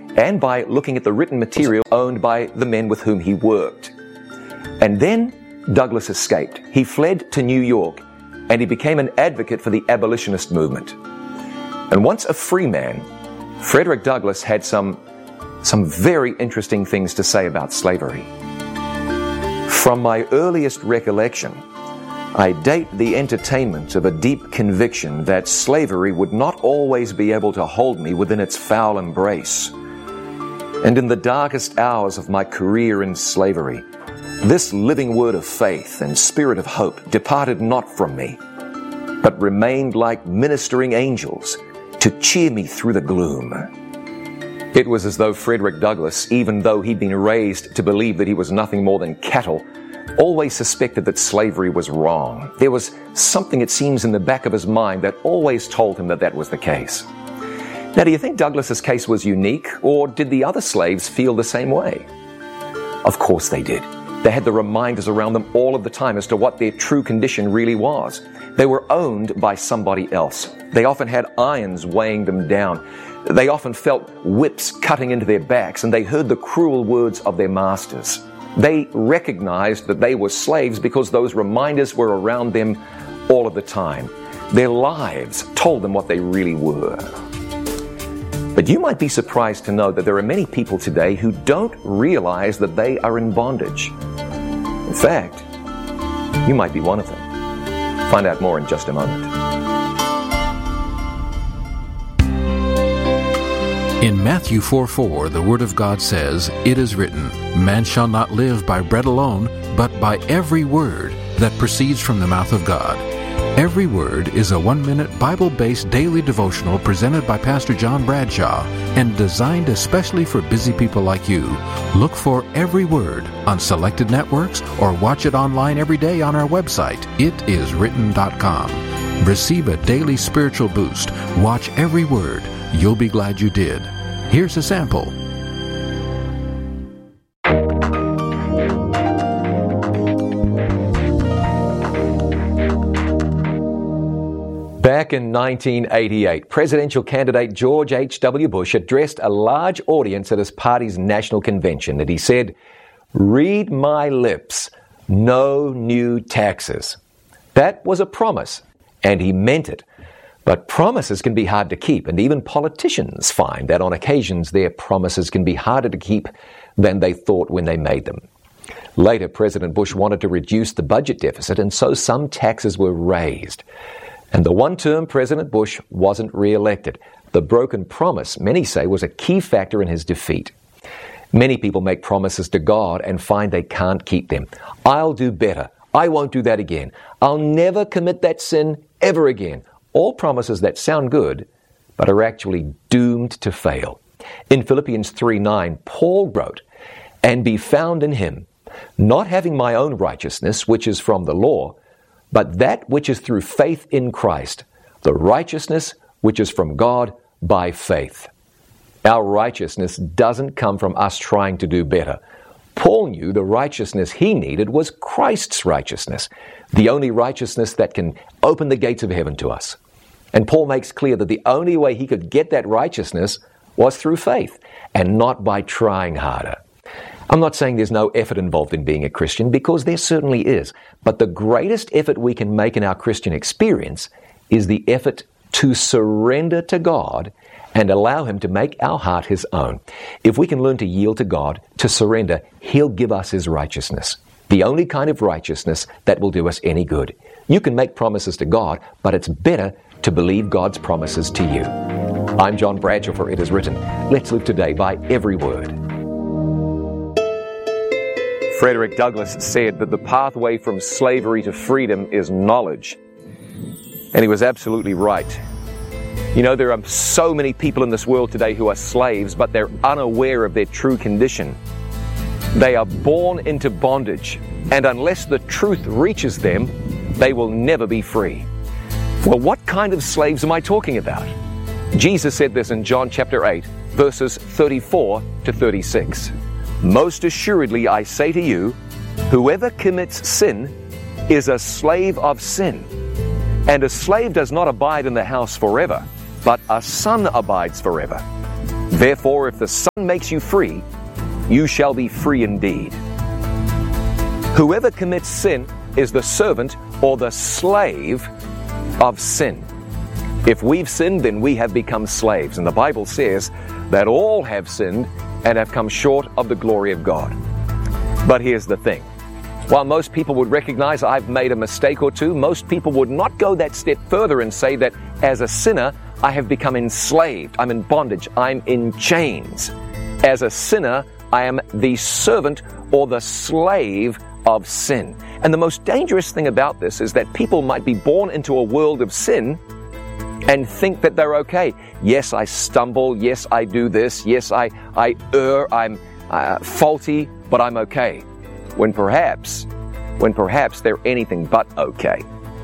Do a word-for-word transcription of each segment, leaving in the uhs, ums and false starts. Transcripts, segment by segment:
and by looking at the written material owned by the men with whom he worked. And then Douglass escaped. He fled to New York, and he became an advocate for the abolitionist movement. And once a free man, Frederick Douglass had some, some very interesting things to say about slavery. From my earliest recollection, I date the entertainment of a deep conviction that slavery would not always be able to hold me within its foul embrace. And in the darkest hours of my career in slavery, this living word of faith and spirit of hope departed not from me, but remained like ministering angels to cheer me through the gloom. It was as though Frederick Douglass, even though he'd been raised to believe that he was nothing more than cattle, always suspected that slavery was wrong. There was something, it seems, in the back of his mind that always told him that that was the case. Now, do you think Douglass's case was unique, or did the other slaves feel the same way? Of course they did. They had the reminders around them all of the time as to what their true condition really was. They were owned by somebody else. They often had irons weighing them down. They often felt whips cutting into their backs, and they heard the cruel words of their masters. They recognized that they were slaves because those reminders were around them all of the time. Their lives told them what they really were. But you might be surprised to know that there are many people today who don't realize that they are in bondage. In fact, you might be one of them. Find out more in just a moment. In Matthew four four, the Word of God says, "It is written, man shall not live by bread alone, but by every word that proceeds from the mouth of God." Every Word is a one-minute Bible-based daily devotional presented by Pastor John Bradshaw and designed especially for busy people like you. Look for Every Word on selected networks or watch it online every day on our website, it is written dot com. Receive a daily spiritual boost. Watch Every Word. You'll be glad you did. Here's a sample. Back in nineteen eighty-eight, presidential candidate George H W Bush addressed a large audience at his party's national convention, and he said, "Read my lips, no new taxes." That was a promise, and he meant it. But promises can be hard to keep, and even politicians find that on occasions their promises can be harder to keep than they thought when they made them. Later, President Bush wanted to reduce the budget deficit, and so some taxes were raised. And the one-term President Bush wasn't re-elected. The broken promise, many say, was a key factor in his defeat. Many people make promises to God and find they can't keep them. I'll do better. I won't do that again. I'll never commit that sin ever again. All promises that sound good, but are actually doomed to fail. In Philippians three nine, Paul wrote, "And be found in him, not having my own righteousness, which is from the law, but that which is through faith in Christ, the righteousness which is from God by faith." Our righteousness doesn't come from us trying to do better. Paul knew the righteousness he needed was Christ's righteousness, the only righteousness that can open the gates of heaven to us. And Paul makes clear that the only way he could get that righteousness was through faith, and not by trying harder. I'm not saying there's no effort involved in being a Christian, because there certainly is. But the greatest effort we can make in our Christian experience is the effort to surrender to God and allow Him to make our heart His own. If we can learn to yield to God, to surrender, He'll give us His righteousness, the only kind of righteousness that will do us any good. You can make promises to God, but it's better to believe God's promises to you. I'm John Bradshaw for It Is Written. Let's live today by every word. Frederick Douglass said that the pathway from slavery to freedom is knowledge. And he was absolutely right. You know, there are so many people in this world today who are slaves, but they're unaware of their true condition. They are born into bondage, and unless the truth reaches them, they will never be free. Well, what kind of slaves am I talking about? Jesus said this in John chapter eight, verses thirty-four to thirty-six. "Most assuredly I say to you, whoever commits sin is a slave of sin. And a slave does not abide in the house forever, but a son abides forever. Therefore, if the Son makes you free, you shall be free indeed. Whoever commits sin is the servant or the slave of sin. If we've sinned, then we have become slaves. And the Bible says that all have sinned and have come short of the glory of God. But here's the thing. While most people would recognize I've made a mistake or two, most people would not go that step further and say that as a sinner, I have become enslaved. I'm in bondage. I'm in chains. As a sinner, I am the servant or the slave of sin. And the most dangerous thing about this is that people might be born into a world of sin and think that they're okay. Yes, I stumble. Yes, I do this. Yes, I, I err. I'm uh, faulty, but I'm okay. When perhaps, when perhaps they're anything but okay.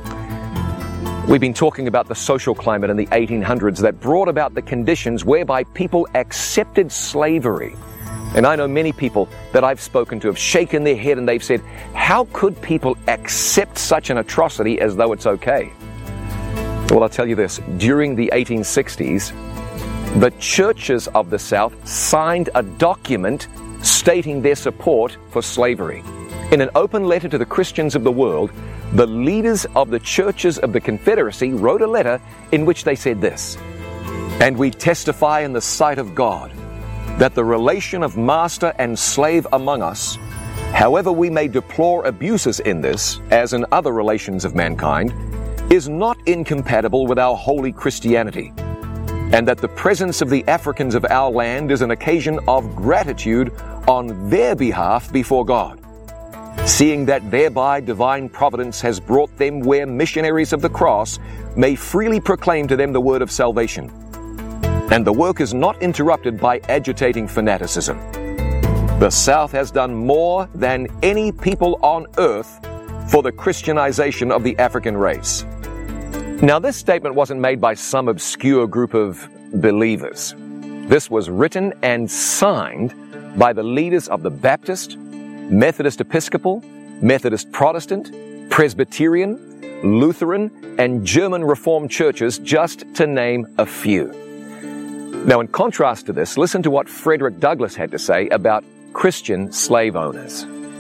We've been talking about the social climate in the eighteen hundreds that brought about the conditions whereby people accepted slavery. And I know many people that I've spoken to have shaken their head and they've said, how could people accept such an atrocity as though it's okay? Well, I'll tell you this. During the eighteen sixties, the churches of the South signed a document stating their support for slavery. In an open letter to the Christians of the world, the leaders of the churches of the Confederacy wrote a letter in which they said this: "And we testify in the sight of God that the relation of master and slave among us, however we may deplore abuses in this, as in other relations of mankind, is not incompatible with our holy Christianity, and that the presence of the Africans of our land is an occasion of gratitude on their behalf before God, seeing that thereby divine providence has brought them where missionaries of the cross may freely proclaim to them the word of salvation. And the work is not interrupted by agitating fanaticism. The South has done more than any people on earth for the Christianization of the African race." Now, this statement wasn't made by some obscure group of believers. This was written and signed by the leaders of the Baptist, Methodist Episcopal, Methodist Protestant, Presbyterian, Lutheran, and German Reformed churches, just to name a few. Now, in contrast to this, listen to what Frederick Douglass had to say about Christian slave owners.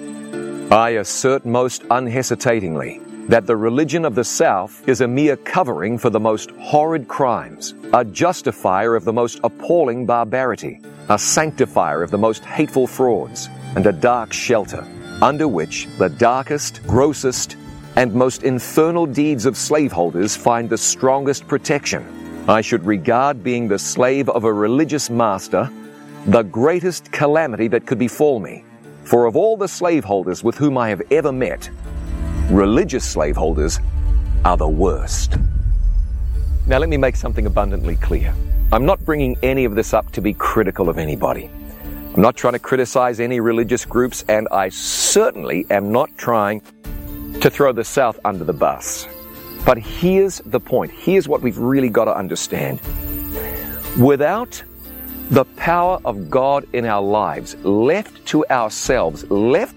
"I assert most unhesitatingly that the religion of the South is a mere covering for the most horrid crimes, a justifier of the most appalling barbarity, a sanctifier of the most hateful frauds, and a dark shelter, under which the darkest, grossest, and most infernal deeds of slaveholders find the strongest protection. I should regard being the slave of a religious master the greatest calamity that could befall me, for of all the slaveholders with whom I have ever met, religious slaveholders are the worst." Now, let me make something abundantly clear. I'm not bringing any of this up to be critical of anybody. I'm not trying to criticize any religious groups, and I certainly am not trying to throw the South under the bus. But here's the point. Here's what we've really got to understand. Without the power of God in our lives, left to ourselves, left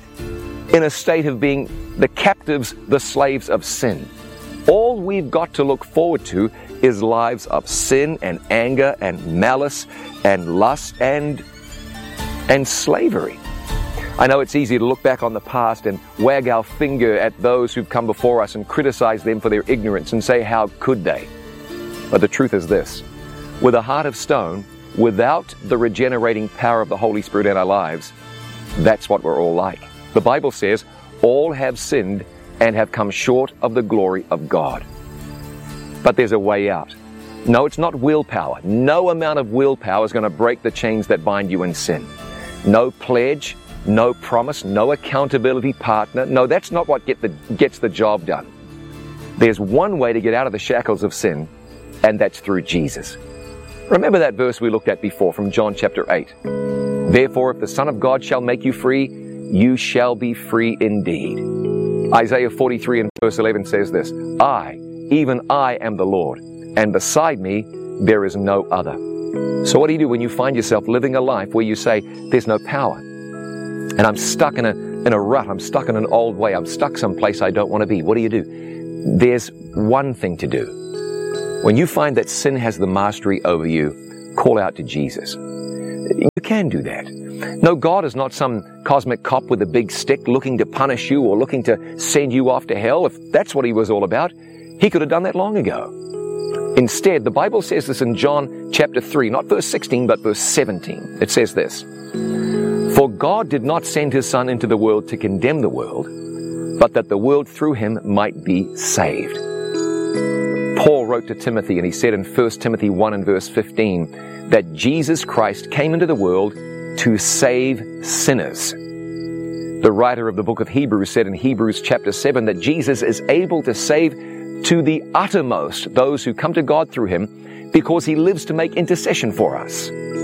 in a state of being the captives, the slaves of sin, all we've got to look forward to is lives of sin and anger and malice and lust and, and slavery. I know it's easy to look back on the past and wag our finger at those who've come before us and criticize them for their ignorance and say, how could they? But the truth is this: with a heart of stone, without the regenerating power of the Holy Spirit in our lives, that's what we're all like. The Bible says, all have sinned and have come short of the glory of God. But there's a way out. No, it's not willpower. No amount of willpower is going to break the chains that bind you in sin. No pledge, no promise, no accountability partner. No, that's not what get the, gets the job done. There's one way to get out of the shackles of sin, and that's through Jesus. Remember that verse we looked at before from John chapter eight. "Therefore, if the Son of God shall make you free, you shall be free indeed." Isaiah forty-three and verse eleven says this: "I, even I am the Lord, and beside me there is no other." So what do you do when you find yourself living a life where you say, there's no power, and I'm stuck in a, in a rut, I'm stuck in an old way, I'm stuck someplace I don't want to be? What do you do? There's one thing to do. When you find that sin has the mastery over you, call out to Jesus. You can do that. No, God is not some cosmic cop with a big stick looking to punish you or looking to send you off to hell. If that's what he was all about, he could have done that long ago. Instead, the Bible says this in John chapter three, not verse sixteen, but verse seventeen. It says this, "For God did not send his Son into the world to condemn the world, but that the world through him might be saved." Paul wrote to Timothy, and he said in First Timothy one and verse fifteen, that Jesus Christ came into the world to save sinners. The writer of the book of Hebrews said in Hebrews chapter seven that Jesus is able to save to the uttermost those who come to God through him, because he lives to make intercession for us.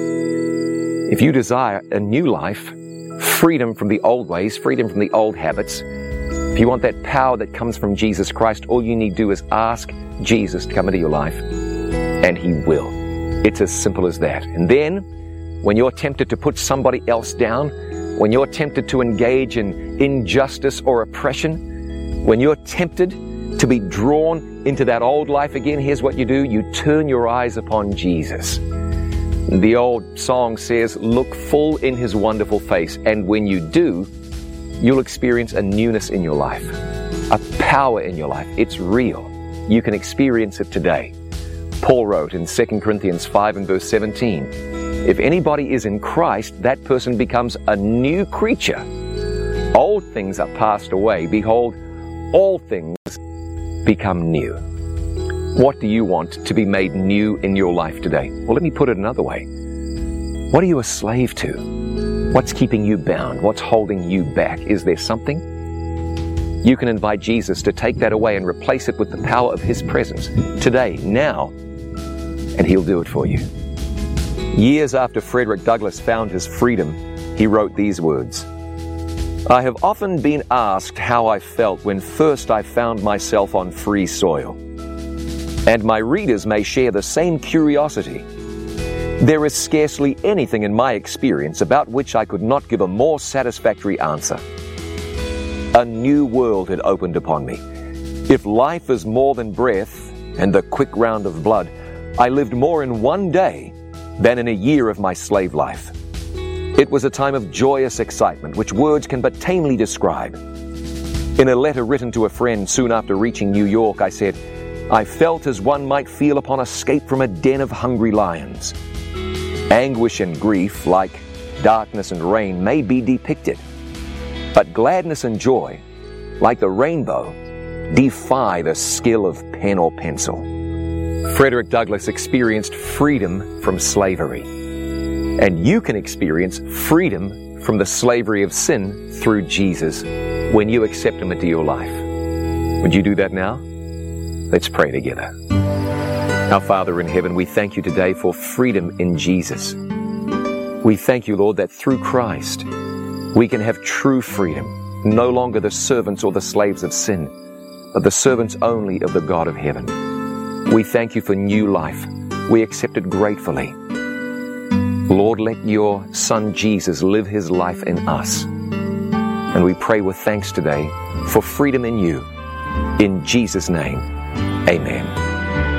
If you desire a new life, freedom from the old ways, freedom from the old habits, if you want that power that comes from Jesus Christ, all you need to do is ask Jesus to come into your life, and he will. It's as simple as that. And then, when you're tempted to put somebody else down, when you're tempted to engage in injustice or oppression, when you're tempted to be drawn into that old life again, here's what you do. You turn your eyes upon Jesus. The old song says, "Look full in his wonderful face." And when you do, you'll experience a newness in your life, a power in your life. It's real. You can experience it today. Paul wrote in Second Corinthians five and verse seventeen, "If anybody is in Christ, that person becomes a new creature. Old things are passed away. Behold, all things become new." What do you want to be made new in your life today? Well, let me put it another way. What are you a slave to? What's keeping you bound? What's holding you back? Is there something? You can invite Jesus to take that away and replace it with the power of his presence today, now, and he'll do it for you. Years after Frederick Douglass found his freedom, he wrote these words, "I have often been asked how I felt when first I found myself on free soil. And my readers may share the same curiosity. There is scarcely anything in my experience about which I could not give a more satisfactory answer. A new world had opened upon me. If life is more than breath and the quick round of blood, I lived more in one day than in a year of my slave life. It was a time of joyous excitement, which words can but tamely describe. In a letter written to a friend soon after reaching New York, I said, I felt as one might feel upon escape from a den of hungry lions. Anguish and grief, like darkness and rain, may be depicted, but gladness and joy, like the rainbow, defy the skill of pen or pencil." Frederick Douglass experienced freedom from slavery, and you can experience freedom from the slavery of sin through Jesus when you accept him into your life. Would you do that now? Let's pray together. Our Father in heaven, we thank you today for freedom in Jesus. We thank you, Lord, that through Christ we can have true freedom, no longer the servants or the slaves of sin, but the servants only of the God of heaven. We thank you for new life. We accept it gratefully. Lord, let your Son Jesus live his life in us. And we pray with thanks today for freedom in you. In Jesus' name, amen.